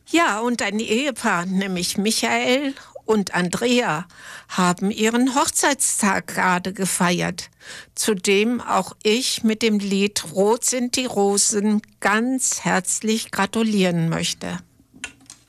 Ja, und ein Ehepaar, nämlich Michael und Andrea, haben ihren Hochzeitstag gerade gefeiert, zu dem auch ich mit dem Lied Rot sind die Rosen ganz herzlich gratulieren möchte.